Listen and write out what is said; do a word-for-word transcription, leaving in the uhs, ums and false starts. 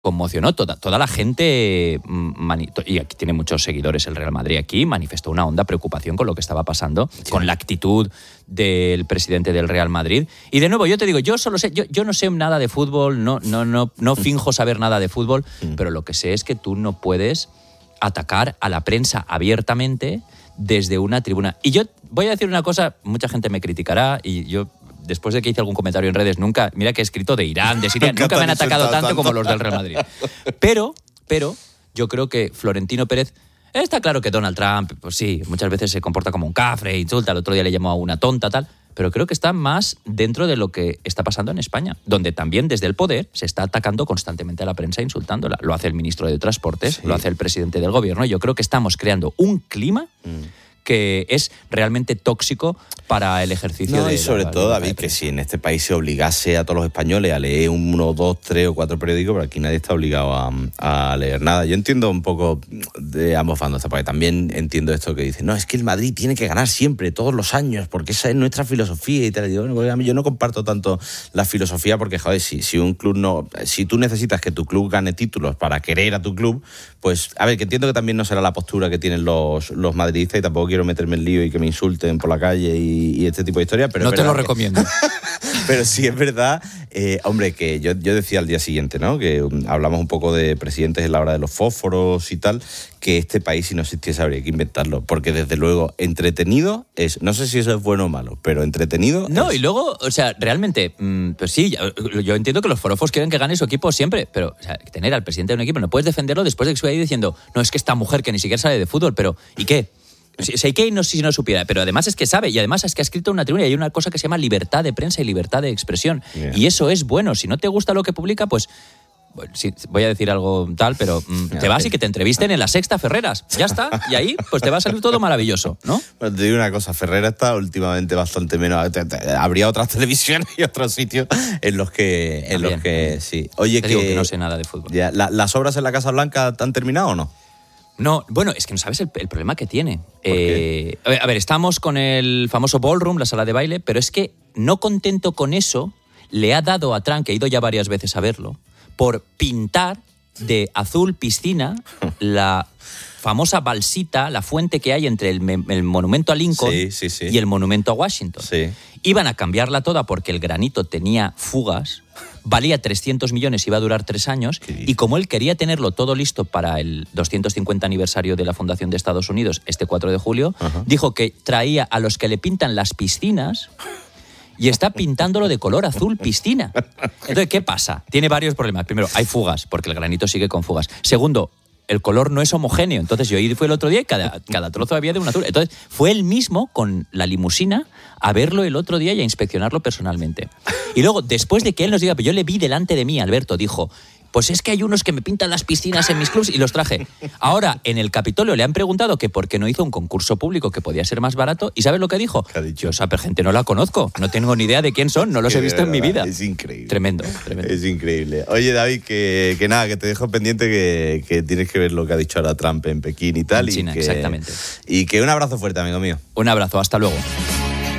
conmocionó. Toda, toda la gente, mani- y aquí tiene muchos seguidores el Real Madrid aquí, manifestó una honda preocupación con lo que estaba pasando, sí. con la actitud del presidente del Real Madrid. Y de nuevo, yo te digo, yo solo sé, yo, yo no sé nada de fútbol, no, no, no, no finjo saber nada de fútbol, mm. pero lo que sé es que tú no puedes atacar a la prensa abiertamente desde una tribuna. Y yo voy a decir una cosa, mucha gente me criticará y yo... Después de que hice algún comentario en redes, nunca, mira que he escrito de Irán, de Siria, nunca me han atacado tanto, tanto como los del Real Madrid. Pero, pero, yo creo que Florentino Pérez, está claro que Donald Trump, pues sí, muchas veces se comporta como un cafre, insulta, el otro día le llamó a una tonta, tal, pero creo que está más dentro de lo que está pasando en España, donde también desde el poder se está atacando constantemente a la prensa, insultándola. Lo hace el ministro de Transportes, sí. lo hace el presidente del gobierno, y yo creo que estamos creando un clima... Mm. que es realmente tóxico para el ejercicio no, de... Y sobre la, todo, la, David, que si en este país se obligase a todos los españoles a leer uno, dos, tres o cuatro periódicos, pero aquí nadie está obligado a, a leer nada. Yo entiendo un poco de ambos bandos, porque también entiendo esto que dicen, no, es que el Madrid tiene que ganar siempre, todos los años, porque esa es nuestra filosofía y tal. Y digo, bueno, a mí yo no comparto tanto la filosofía porque, joder, si, si un club no... Si tú necesitas que tu club gane títulos para querer a tu club, pues, a ver, que entiendo que también no será la postura que tienen los, los madridistas y tampoco quiero meterme en lío y que me insulten por la calle y, y este tipo de historias, pero no te lo recomiendo. Pero sí es verdad, eh, hombre, que yo, yo decía al día siguiente, ¿no? Que um, hablamos un poco de presidentes en la hora de los fósforos y tal, que este país, si no existiese, habría que inventarlo, porque desde luego entretenido es, no sé si eso es bueno o malo, pero entretenido no, es... y luego, o sea, realmente, mmm, pues sí, yo, yo entiendo que los forofos quieren que gane su equipo siempre, pero o sea, tener al presidente de un equipo, no puedes defenderlo después de que estuve ahí diciendo, no, es que esta mujer que ni siquiera sabe de fútbol, pero ¿y qué? Si, si hay que no sé si no supiera, pero además es que sabe, y además es que ha escrito una tribuna y hay una cosa que se llama libertad de prensa y libertad de expresión. Yeah. Y eso es bueno. Si no te gusta lo que publica, pues... Bueno, sí, voy a decir algo tal, pero mm, te vas y que te entrevisten en La Sexta Ferreras. Ya está. Y ahí pues te va a salir todo maravilloso, ¿no? Bueno, te digo una cosa, Ferrera está últimamente bastante menos... Habría otras televisiones y otros sitios en los que... En los que sí. Oye, te que, digo que no sé nada de fútbol. Ya, la, ¿las obras en la Casa Blanca han terminado o no? No, bueno, es que no sabes el, el problema que tiene. Eh, a, ver, a ver, estamos con el famoso ballroom, la sala de baile, pero es que no contento con eso, le ha dado a Trump, que he ido ya varias veces a verlo, por pintar de azul piscina la famosa balsita, la fuente que hay entre el, el monumento a Lincoln sí, sí, sí. y el monumento a Washington. Sí. Iban a cambiarla toda porque el granito tenía fugas, valía trescientos millones, iba a durar tres años, y como él quería tenerlo todo listo para el doscientos cincuenta aniversario de la fundación de Estados Unidos, este cuatro de julio, uh-huh. dijo que traía a los que le pintan las piscinas y está pintándolo de color azul piscina. Entonces, ¿qué pasa? Tiene varios problemas. Primero, hay fugas, porque el granito sigue con fugas. Segundo, el color no es homogéneo. Entonces yo fui el otro día y cada, cada trozo había de un azul. Entonces fue él mismo con la limusina a verlo el otro día y a inspeccionarlo personalmente. Y luego, después de que él nos diga, pero yo le vi delante de mí, Alberto, dijo, pues es que hay unos que me pintan las piscinas en mis clubs y los traje. Ahora, en el Capitolio le han preguntado que por qué no hizo un concurso público que podía ser más barato. ¿Y sabes lo que dijo? ¿Qué ha dicho? Yo esa gente no la conozco, no tengo ni idea de quién son, no los he visto en mi vida. Es increíble. Tremendo, tremendo. Es increíble. Oye, David, que, que nada, que te dejo pendiente que, que tienes que ver lo que ha dicho ahora Trump en Pekín y tal. En China, y que, exactamente. Y que un abrazo fuerte, amigo mío. Un abrazo, hasta luego.